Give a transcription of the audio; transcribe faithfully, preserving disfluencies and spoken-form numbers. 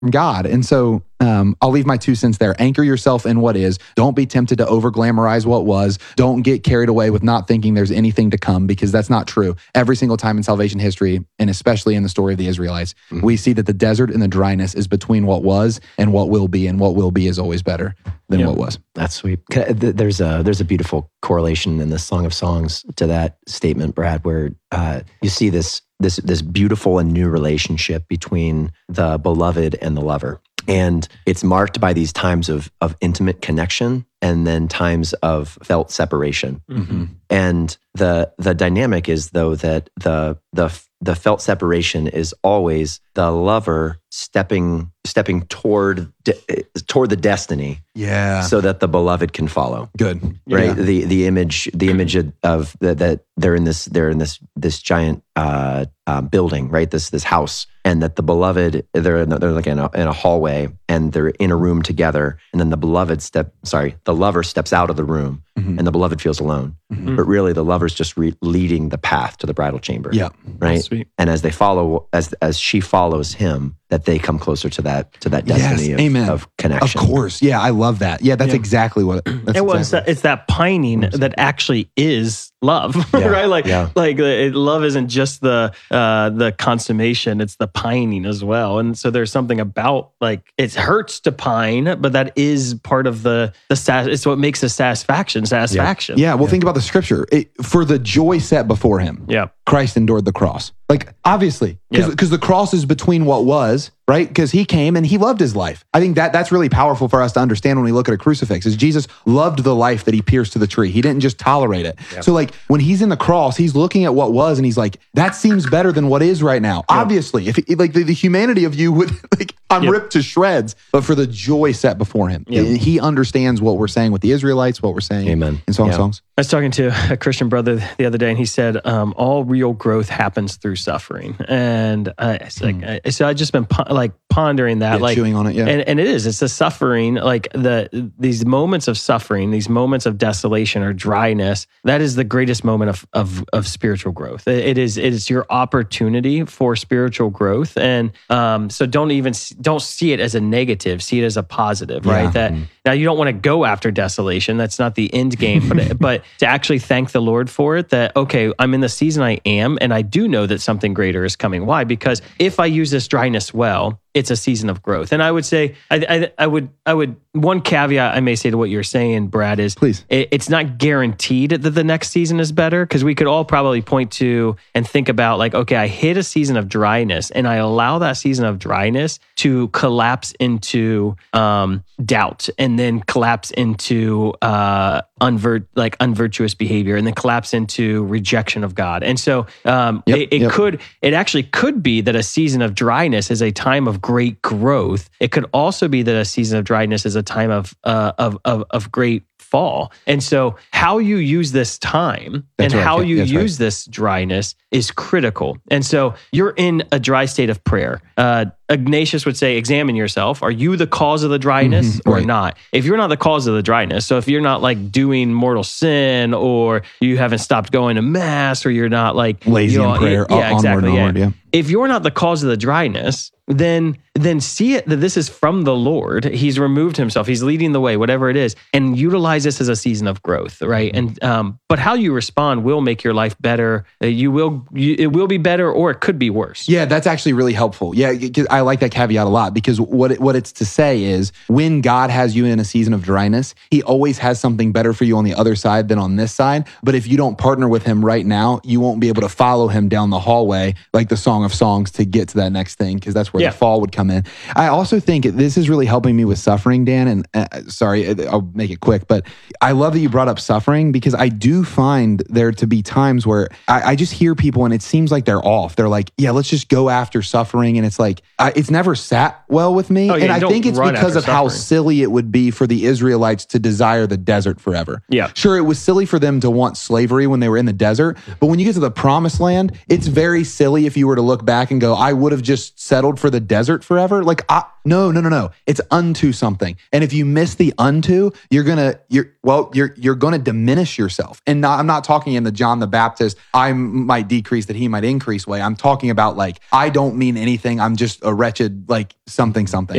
God. And so um, I'll leave my two cents there. Anchor yourself in what is. Don't be tempted to over glamorize what was. Don't get carried away with not thinking there's anything to come, because that's not true. Every single time in salvation history, and especially in the story of the Israelites, mm-hmm. we see that the desert and the dryness is between what was and what will be, and what will be is always better than yep. what was. That's sweet. There's a there's a beautiful correlation in the Song of Songs to that statement, Brad, where uh, you see this this this beautiful and new relationship between the beloved and the lover. And it's marked by these times of of intimate connection and then times of felt separation. Mm-hmm. And the the dynamic is, though, that the the the felt separation is always the lover stepping stepping toward de- toward the destiny, yeah, so that the beloved can follow. Good, right? Yeah. The the image the image of, of the, that they're in this they're in this this giant uh, uh, building, right? This this house, and that the beloved they're in, they're like in a, in a hallway, and they're in a room together, and then the beloved step sorry the lover steps out of the room, mm-hmm. and the beloved feels alone. Mm-hmm. But really, the lover's just re- leading the path to the bridal chamber. Yeah, right. Sweet. And as they follow, as as she follows him, that they come closer to that to that destiny yes, of, amen. of connection. Of course, yeah, I love that. Yeah, that's yeah. exactly what. That's it was. Exactly. That, it's that pining that actually is love, yeah. right? Like, yeah. like it, love isn't just the uh, the consummation; it's the pining as well. And so there's something about like it hurts to pine, but that is part of the the sat- it's what makes the satisfaction satisfaction. Yeah. yeah well, yeah. think about the scripture. It, for the joy set before him, yeah, Christ endured the cross. Like, obviously, because yeah. the cross is between what was, right? Because he came and he loved his life. I think that that's really powerful for us to understand when we look at a crucifix, is Jesus loved the life that he pierced to the tree. He didn't just tolerate it. Yep. So like when he's in the cross, he's looking at what was and he's like, that seems better than what is right now. Yep. Obviously, if like the, the humanity of you would like, I'm yep. ripped to shreds, but for the joy set before him, yep. he understands what we're saying with the Israelites, what we're saying Amen. in Song yeah. of Songs. I was talking to a Christian brother the other day, and he said, um, all real growth happens through suffering. And I, it's like, mm. I, so I just been po- like pondering that, yeah, like chewing on it, yeah. And, and it is, it's the suffering, like the these moments of suffering, these moments of desolation or dryness. That is the greatest moment of of, of spiritual growth. It, it is it is your opportunity for spiritual growth, and um, so don't even don't see it as a negative. See it as a positive, right? Yeah. That mm. now you don't want to go after desolation. That's not the end game, but but to actually thank the Lord for it. That okay, I'm in the season I am, and I do know that something greater is coming. Why? Because if I use this dryness well, it's a season of growth. And I would say, I, I, I would, I would. One caveat I may say to what you're saying, Brad, is please. It, it's not guaranteed that the next season is better, because we could all probably point to and think about like, okay, I hit a season of dryness, and I allow that season of dryness to collapse into um, doubt, and then collapse into uh, unvir- like unvirtuous behavior, and then collapse into rejection of God. And so um, yep, it, it yep. could, it actually could be that a season of dryness is a time of great growth. It could also be that a season of dryness is a time of uh, of, of of great fall. And so how you use this time That's and right, how yeah, you that's use right. this dryness is critical. And so you're in a dry state of prayer. Uh, Ignatius would say, examine yourself. Are you the cause of the dryness mm-hmm, or right. not? If you're not the cause of the dryness, so if you're not like doing mortal sin, or you haven't stopped going to mass, or you're not like lazy you know, in prayer, yeah, onward exactly, and onward, yeah. yeah. If you're not the cause of the dryness, then then see it that this is from the Lord. He's removed himself. He's leading the way, whatever it is, and utilize this as a season of growth, right? And um, but how you respond will make your life better. Uh, you will, you, it will be better, or it could be worse. Yeah, that's actually really helpful. Yeah, I like that caveat a lot, because what it, what it's to say is when God has you in a season of dryness, he always has something better for you on the other side than on this side. But if you don't partner with him right now, you won't be able to follow him down the hallway like the Song of Songs to get to that next thing, because that's where Yeah. the fall would come in. I also think this is really helping me with suffering, Dan, and uh, sorry, I'll make it quick, but I love that you brought up suffering, because I do find there to be times where I, I just hear people and it seems like they're off. They're like, yeah, let's just go after suffering. And it's like, I, it's never sat well with me. Oh, yeah, and I don't think it's run because after of how suffering. silly it would be for the Israelites to desire the desert forever. Yeah. Sure, it was silly for them to want slavery when they were in the desert, but when you get to the promised land, it's very silly if you were to look look back and go, I would have just settled for the desert forever. Like, I, no, no, no, no. It's unto something. And if you miss the unto, you're gonna, you're, well, you're, you're gonna diminish yourself. And not, I'm not talking in the John the Baptist, I might decrease that he might increase way. I'm talking about like, I don't mean anything. I'm just a wretched, like something, something.